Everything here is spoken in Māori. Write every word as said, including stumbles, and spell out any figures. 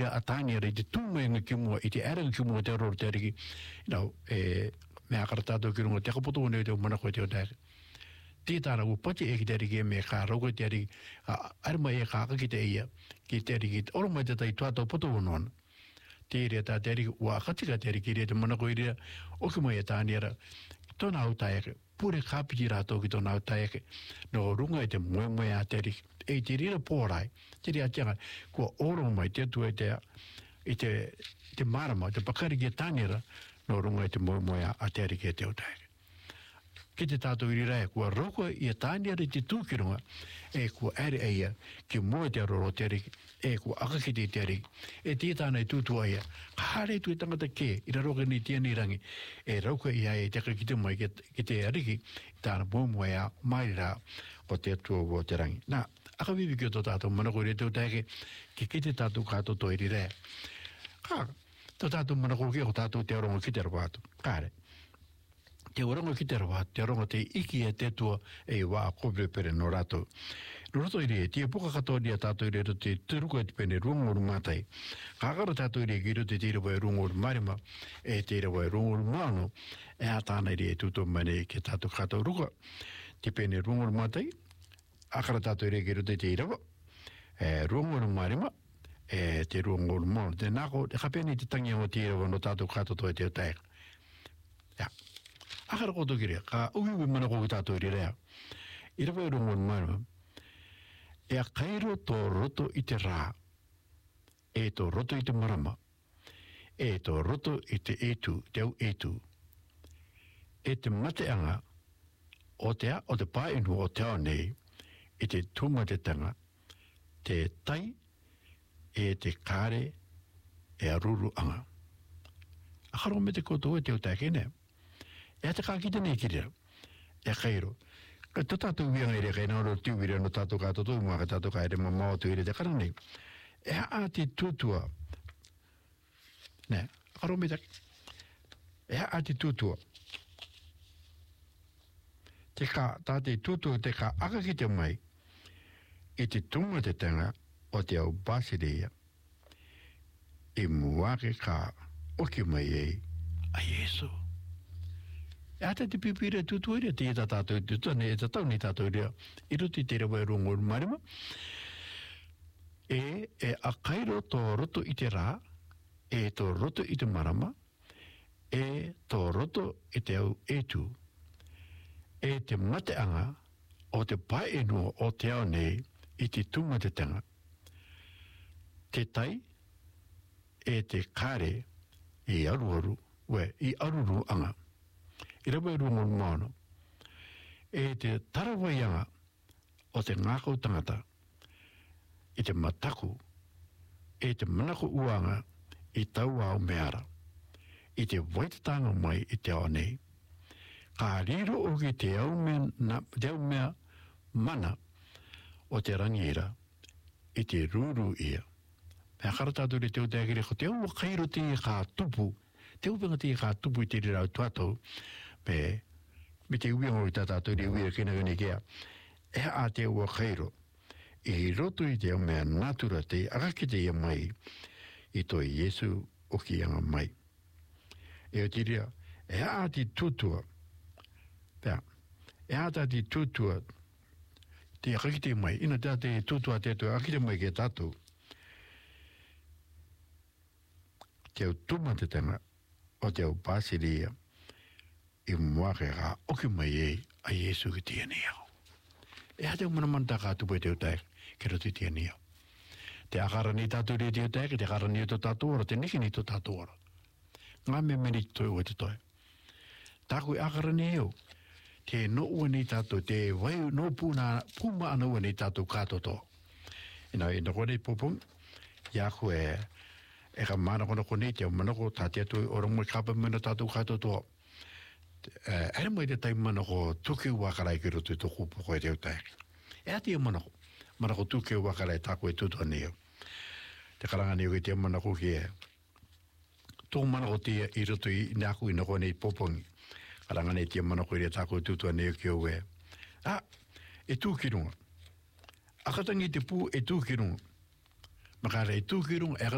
ira atani ira te tume nga kimua i te era nga kimua te roro te ariki you know e me akara tātou ki runga te kapoto ne te mana koe te o tēke tītāna u pati e ki te ariki e me kā rauko te ariki arima e kā ki te ia ki te ariki oroma te tai tuatau poto unuana te ira tā te ariki ua akatika te ariki ira te mana koe ira o ki mai e tāni ara tōna au taeke pure kāpiti rātou ki tōna au taeke no runga e te moe moe a te ariki e te rira pōrai te ria tianga kua oro mai te tu e te i te te marama te pakari ki e tānira no runga e te moe moe a te ariki e te o taeke ki te tātou iri rai kua roko i e tānira te tūkirunga e kua ere eia ki moe te aroro te ariki e kua akakiti te ariki e tītāna i tūtua ia kāre tu i tangata ke i raroka ni tia ni rangi e rauka i ai e te kakite mai ki te ariki tāna moe moe a mai rā o te atua o te rangi nā aka vivi ki o tō tātou manako i te utake ki ki te tātou kātou tō iri rea. Kā, tō tātou manako ki o tātou te aronga ki te rawātu. Kāre, te aronga ki te rawātu, te aronga te iki e te tua e wā kobre pere no rātou. No rato iri e, tia puka katoa nia tātou iri e te turuko e te pene rungoru mātai. Kākara tātou iri e ki te tira wai rungoru marima e tira wai rungoru māno e a tāna iri e tūtou mane ki tātou katoa ruka. Te pene rungoru mātai, akara tātou ere ki rute te irawa, e ruangoru marima, e te ruangoru mono, te nako, te kapeni te tangi o te irawa no tātou kato toi te o taika. Ja, akara koto ki rea, ka uiwi mana ko ki tātou ere rea, irawa e ruangoru marima, e a kairo tō roto i te rā, e tō roto i te marama, e tō roto i te etu, te au etu, e te mateanga, o te a, o te pāinu o te ao nei, i te tuma te tanga, te tai, e te kāre, e aruru anga. Akaro me te koto e te utake ne. E te kākita nei ki rea. E kairo. Ka to tātou wianga ere kai nauro tiuwira no tātou kātou tō mua ka tātou kāere ma mao tu ere te karang nei. E a te tūtua. Ne, akaro me te. E a te tūtua. Te kā, tā te tūtua te kā aka ki te mai, i te tunga te tanga o te au basirea e muake ka oki mai ei a Yesu. E ata te pipira tutuirea te ita tātou tutane e tatau ni tātou rea i ruti te rewa e rungoru marima e e a kairo tō roto i te rā e tō roto i te marama e tō roto i te au etu e te mateanga o te pae enua o te ao nei i te tunga te tanga. Te tai, e te kāre, i aruaru, we, i aruru anga. I rawa i rungoru maono. E te tarawaianga o te ngākau tangata, i te mataku, e te manako uanga, i tau au meara, i te waitatanga mai i te ao nei. Ka riro o ki te au mea, na, te au mea mana, o te rangira, i te rūru ia. Pea kara tātou re te o te agire, ko te au wakairo te i kā tupu, te upenga te i kā tupu i te rau tuatou, pe, me te uiango i tā tātou re uia kina gani kea, e a te au wakairo, i roto i te au mea natura te akake te ia mai, i toi Yesu o ki anga mai. E o te rea, e a te tutua, pea, e a te tutua, te akakite mai, ina te te tutua te tu akite mai ke tātou. Te au tuma te tanga, o te au pāsiria, i muake ka oki mai ei a Yesu ki tia ni au. E a te umanamanta ka tupu e te utai, ke rotu tia ni au. Te akara ni tātou re te utai, te akara ni to tātou ora, te niki ni to tātou ora. Ngā me meni toi ua te toi. Tāku i akara ni au, te no ua ni tātou, te wai no pūna, pūma ana ua ni tātou kātoto. Ina e nako nei popung, iaku e, e ka mana kono kone, te au manako, tātia tui orongo kapa mena tātou kātoto. Ere mai te tai manako, tuki wakarai ki rotu tuku poko e te utai. E ati e manako, manako tuki wakarai tāku e tuto neo. Te karanga neo ki te manako ki e, tō manako tia i rotu i nāku i nako nei popungi. Karangane tia mana koe rea tāko tutua neo ki au e. Ah, e tūkirunga. Akatangi te pū e tūkirunga. Makara e tūkirunga, e